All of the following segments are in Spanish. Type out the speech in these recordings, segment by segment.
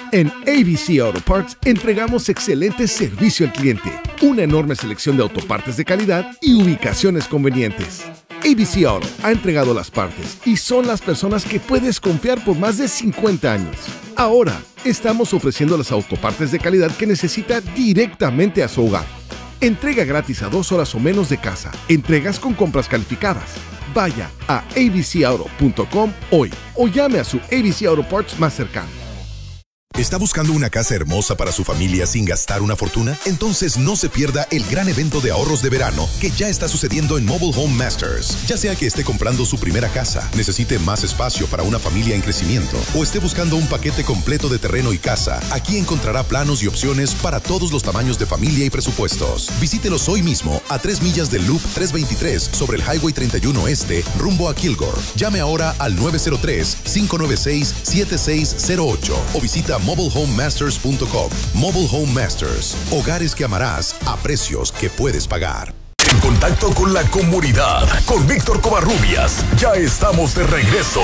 En ABC Auto Parts entregamos excelente servicio al cliente, una enorme selección de autopartes de calidad y ubicaciones convenientes. ABC Auto ha entregado las partes y son las personas que puedes confiar por más de 50 años. Ahora, estamos ofreciendo las autopartes de calidad que necesita directamente a su hogar. Entrega gratis a 2 horas o menos de casa. Entregas con compras calificadas. Vaya a abcauto.com hoy o llame a su ABC Auto Parts más cercano. ¿Está buscando una casa hermosa para su familia sin gastar una fortuna? Entonces no se pierda el gran evento de ahorros de verano que ya está sucediendo en Mobile Home Masters. Ya sea que esté comprando su primera casa, necesite más espacio para una familia en crecimiento o esté buscando un paquete completo de terreno y casa, aquí encontrará planos y opciones para todos los tamaños de familia y presupuestos. Visítelos hoy mismo a 3 millas del Loop 323 sobre el Highway 31 Este, rumbo a Kilgore. Llame ahora al 903-596-7608 o visita mobilehomemasters.com. Mobile Home Masters. Hogares que amarás a precios que puedes pagar. En contacto con la comunidad, con Víctor Covarrubias. Ya estamos de regreso.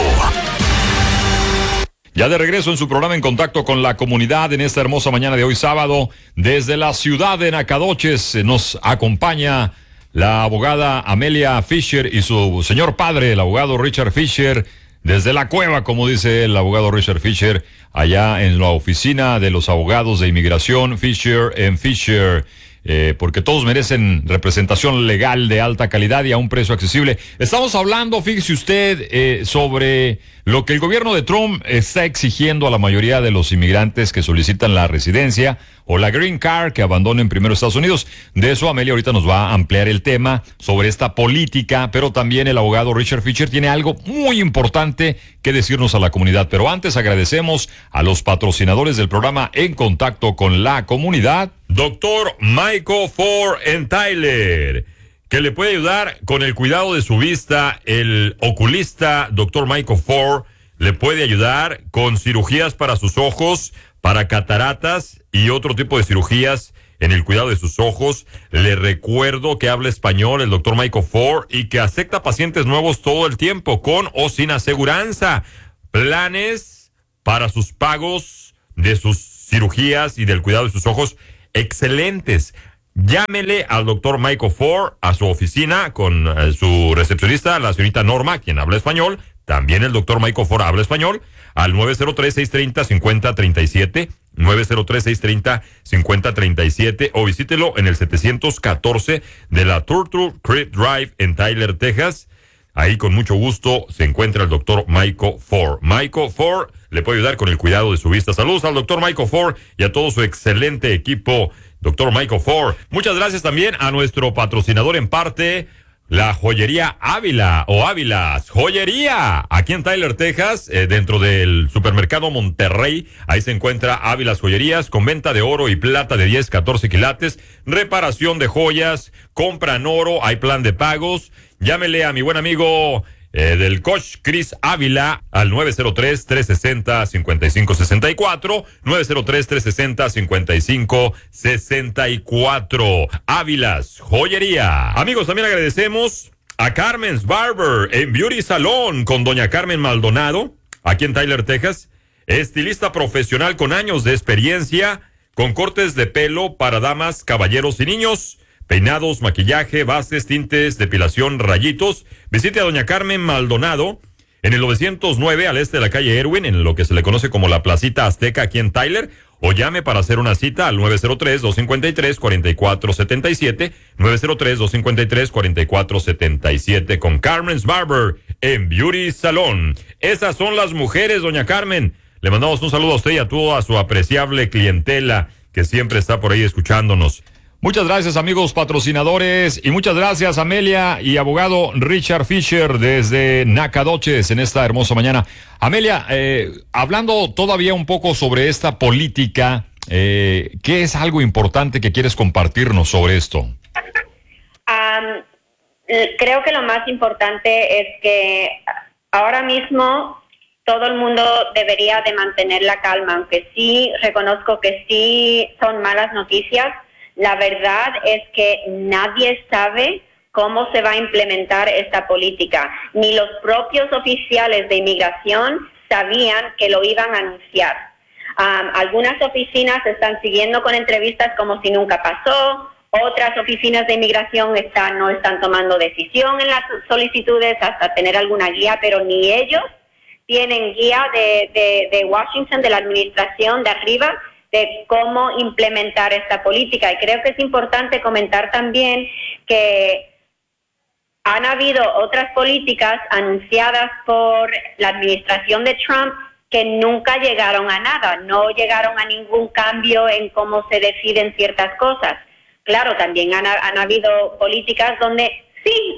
Ya de regreso en su programa En Contacto con la Comunidad en esta hermosa mañana de hoy sábado. Desde la ciudad de Nacogdoches nos acompaña la abogada Amelia Fisher y su señor padre, el abogado Richard Fisher. Desde la cueva, como dice el abogado Richard Fisher, allá en la oficina de los abogados de inmigración Fisher & Fisher, porque todos merecen representación legal de alta calidad y a un precio accesible. Estamos hablando, fíjese usted, sobre lo que el gobierno de Trump está exigiendo a la mayoría de los inmigrantes que solicitan la residencia o la Green Card, que abandonen primero Estados Unidos. De eso Amelia ahorita nos va a ampliar el tema sobre esta política, pero también el abogado Richard Fisher tiene algo muy importante que decirnos a la comunidad. Pero antes agradecemos a los patrocinadores del programa En Contacto con la Comunidad. Doctor Michael Ford en Tyler, que le puede ayudar con el cuidado de su vista. El oculista Dr. Michael Ford le puede ayudar con cirugías para sus ojos, para cataratas y otro tipo de cirugías en el cuidado de sus ojos. Le recuerdo que habla español el Dr. Michael Ford y que acepta pacientes nuevos todo el tiempo, con o sin aseguranza. Planes para sus pagos de sus cirugías y del cuidado de sus ojos excelentes. Llámele al doctor Michael Ford a su oficina con su recepcionista, la señorita Norma, quien habla español. También el doctor Michael Ford habla español, al 903-630-5037, 903-630-5037, o visítelo en el 714 de la Turtle Creek Drive en Tyler, Texas. Ahí con mucho gusto se encuentra el doctor Michael Ford. Michael Ford le puede ayudar con el cuidado de su vista. Saludos al doctor Michael Ford y a todo su excelente equipo, doctor Michael Ford. Muchas gracias también a nuestro patrocinador en parte, la joyería Ávila o Ávilas Joyería, aquí en Tyler, Texas, dentro del supermercado Monterrey. Ahí se encuentra Ávilas Joyerías, con venta de oro y plata de 10, 14 quilates, reparación de joyas, compra en oro, hay plan de pagos. Llámele a mi buen amigo del coach Chris Ávila al 903-360-5564, 903-360-5564. Ávilas Joyería. Amigos, también agradecemos a Carmen's Barber en Beauty Salon con doña Carmen Maldonado, aquí en Tyler, Texas. Estilista profesional con años de experiencia, con cortes de pelo para damas, caballeros y niños, peinados, maquillaje, bases, tintes, depilación, rayitos. Visite a doña Carmen Maldonado en el 909 al este de la calle Erwin, en lo que se le conoce como la Placita Azteca, aquí en Tyler, o llame para hacer una cita al 903-253-4477, 903-253-4477 con Carmen's Barber en Beauty Salon. Esas son las mujeres, doña Carmen. Le mandamos un saludo a usted y a toda su apreciable clientela que siempre está por ahí escuchándonos. Muchas gracias, amigos patrocinadores, y muchas gracias, Amelia y abogado Richard Fisher desde Nacogdoches en esta hermosa mañana. Amelia, hablando todavía un poco sobre esta política, ¿qué es algo importante que quieres compartirnos sobre esto? Creo que lo más importante es que ahora mismo todo el mundo debería de mantener la calma, aunque sí reconozco que sí son malas noticias. La verdad es que nadie sabe cómo se va a implementar esta política. Ni los propios oficiales de inmigración sabían que lo iban a anunciar. Algunas oficinas están siguiendo con entrevistas como si nunca pasó. Otras oficinas de inmigración no están tomando decisión en las solicitudes hasta tener alguna guía, pero ni ellos tienen guía de Washington, de la administración de arriba, de cómo implementar esta política. Y creo que es importante comentar también que han habido otras políticas anunciadas por la administración de Trump que nunca llegaron a nada, no llegaron a ningún cambio en cómo se deciden ciertas cosas. Claro, también han habido políticas donde sí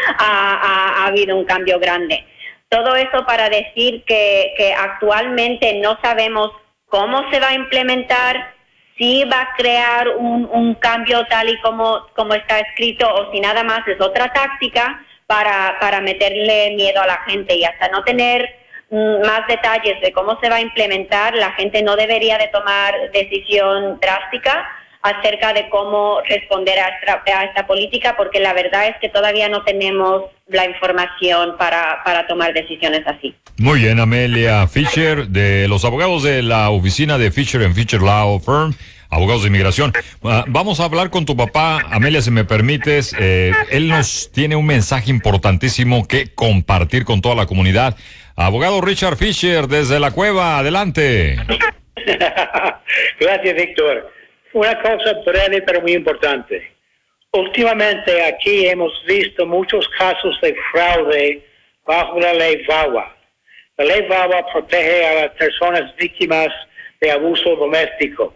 ha habido un cambio grande. Todo eso para decir que actualmente no sabemos cómo se va a implementar, si va a crear un cambio tal y como está escrito o si nada más es otra táctica para meterle miedo a la gente, y hasta no tener más detalles de cómo se va a implementar, la gente no debería de tomar decisión drástica acerca de cómo responder a esta política, porque la verdad es que todavía no tenemos la información para tomar decisiones así. Muy bien, Amelia Fisher, de los abogados de la oficina de Fisher & Fisher Law Firm, abogados de inmigración. Vamos a hablar con tu papá, Amelia, si me permites. Él nos tiene un mensaje importantísimo que compartir con toda la comunidad. Abogado Richard Fisher, desde la cueva, adelante. Gracias, Víctor. Una cosa breve pero muy importante. Últimamente aquí hemos visto muchos casos de fraude bajo la ley VAWA. La ley VAWA protege a las personas víctimas de abuso doméstico.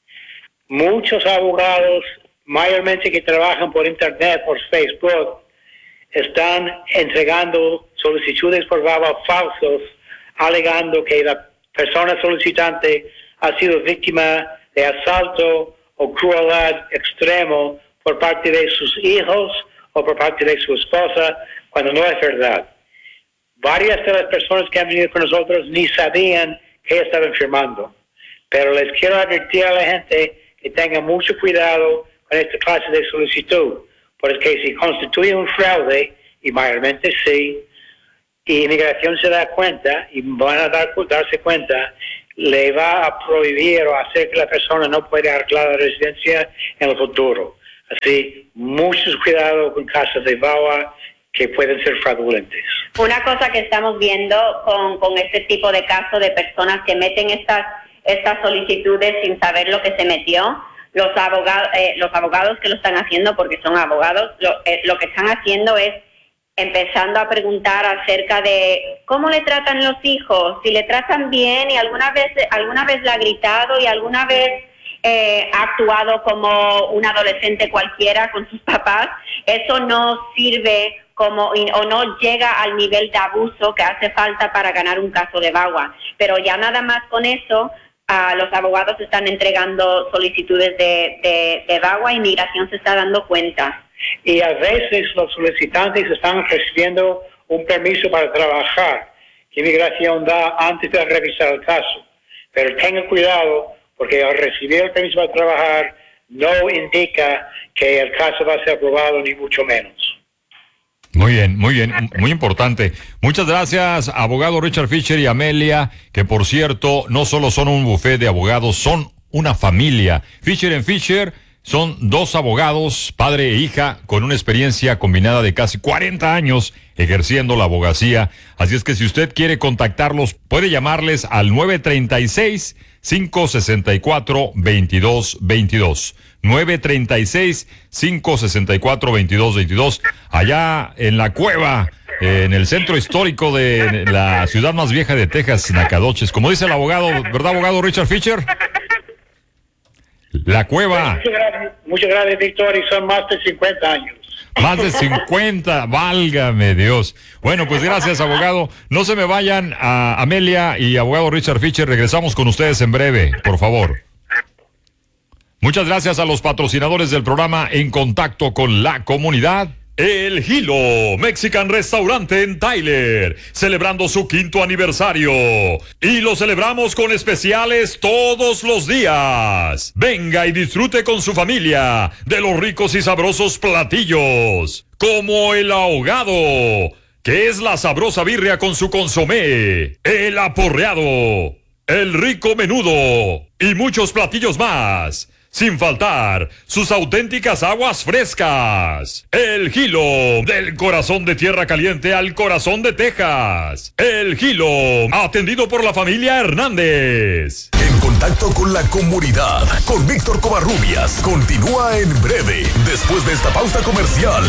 Muchos abogados, mayormente que trabajan por Internet, por Facebook, están entregando solicitudes por VAWA falsos, alegando que la persona solicitante ha sido víctima de asalto o crueldad extremo por parte de sus hijos o por parte de su esposa, cuando no es verdad. Varias de las personas que han venido con nosotros ni sabían que estaban firmando. Pero les quiero advertir a la gente que tenga mucho cuidado con esta clase de solicitud, porque si constituye un fraude, y mayormente sí, y inmigración se da cuenta, y van a darse cuenta, le va a prohibir o hacer que la persona no pueda arreglar la residencia en el futuro. Así, mucho cuidado con casos de VAWA que pueden ser fraudulentos. Una cosa que estamos viendo con este tipo de casos de personas que meten estas solicitudes sin saber lo que se metió, los abogados que lo están haciendo, porque son abogados, lo que están haciendo es empezando a preguntar acerca de cómo le tratan los hijos, si le tratan bien, y alguna vez le ha gritado y alguna vez ha actuado como un adolescente cualquiera con sus papás. Eso no sirve o no llega al nivel de abuso que hace falta para ganar un caso de VAWA. Pero ya nada más con eso, los abogados están entregando solicitudes de VAWA, inmigración se está dando cuenta. Y a veces los solicitantes están recibiendo un permiso para trabajar que inmigración da antes de revisar el caso. Pero tengan cuidado, porque al recibir el permiso para trabajar no indica que el caso va a ser aprobado, ni mucho menos. Muy bien, muy importante. Muchas gracias, abogado Richard Fisher y Amelia, que por cierto, no solo son un bufete de abogados, son una familia. Fisher & Fisher son dos abogados, padre e hija, con una experiencia combinada de casi 40 años ejerciendo la abogacía. Así es que si usted quiere contactarlos, puede llamarles al 936-564-2222. 936-564-2222. Allá en la cueva, en el centro histórico de la ciudad más vieja de Texas, Nacogdoches. Como dice el abogado, ¿verdad, abogado Richard Fisher? La cueva. Muchas gracias, Víctor, y son más de 50 años. Más de 50, válgame Dios. Bueno, pues gracias, abogado. No se me vayan, a Amelia y abogado Richard Fisher. Regresamos con ustedes en breve, por favor. Muchas gracias a los patrocinadores del programa En Contacto con la Comunidad. El Hilo Mexican Restaurante en Tyler, celebrando su 5º aniversario. Y lo celebramos con especiales todos los días. Venga y disfrute con su familia de los ricos y sabrosos platillos, como el ahogado, que es la sabrosa birria con su consomé, el aporreado, el rico menudo y muchos platillos más. Sin faltar sus auténticas aguas frescas. El Gilo, del corazón de Tierra Caliente al corazón de Texas. El Gilo, atendido por la familia Hernández. En contacto con la comunidad, con Víctor Covarrubias. Continúa en breve, después de esta pausa comercial.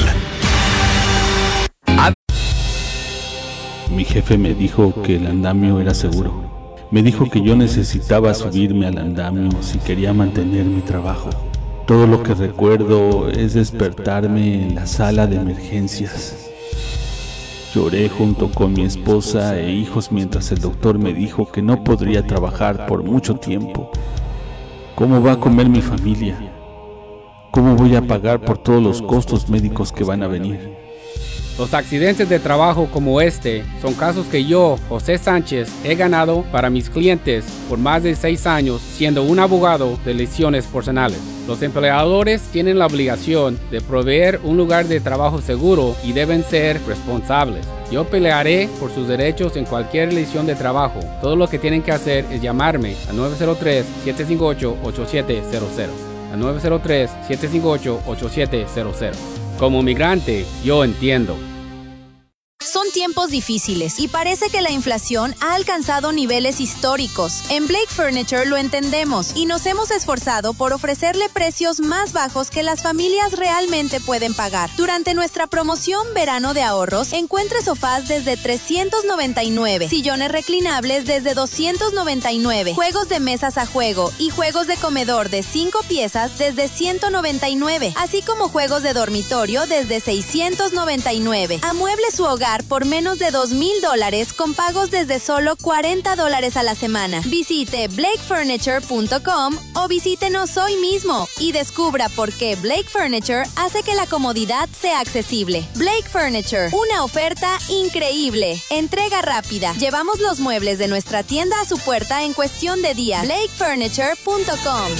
Mi jefe me dijo que el andamio era seguro. Me dijo que yo necesitaba subirme al andamio si quería mantener mi trabajo. Todo lo que recuerdo es despertarme en la sala de emergencias. Lloré junto con mi esposa e hijos mientras el doctor me dijo que no podría trabajar por mucho tiempo. ¿Cómo va a comer mi familia? ¿Cómo voy a pagar por todos los costos médicos que van a venir? Los accidentes de trabajo como este son casos que yo, José Sánchez, he ganado para mis clientes por más de 6 años siendo un abogado de lesiones personales. Los empleadores tienen la obligación de proveer un lugar de trabajo seguro y deben ser responsables. Yo pelearé por sus derechos en cualquier lesión de trabajo. Todo lo que tienen que hacer es llamarme al 903-758-8700. Al 903-758-8700. Como migrante, yo entiendo. Son tiempos difíciles y parece que la inflación ha alcanzado niveles históricos. En Blake Furniture lo entendemos y nos hemos esforzado por ofrecerle precios más bajos que las familias realmente pueden pagar. Durante nuestra promoción Verano de Ahorros, encuentre sofás desde $399, sillones reclinables desde $299, juegos de mesas a juego y juegos de comedor de 5 piezas desde $199, así como juegos de dormitorio desde $699. Amueble su hogar por menos de $2,000 con pagos desde solo $40 a la semana. Visite blakefurniture.com o visítenos hoy mismo y descubra por qué Blake Furniture hace que la comodidad sea accesible. Blake Furniture, una oferta increíble. Entrega rápida. Llevamos los muebles de nuestra tienda a su puerta en cuestión de días. blakefurniture.com.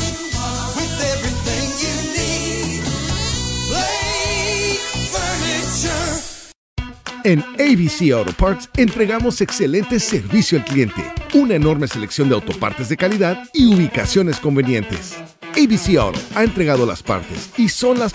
En ABC Auto Parts entregamos excelente servicio al cliente, una enorme selección de autopartes de calidad y ubicaciones convenientes. ABC Auto ha entregado las partes y son las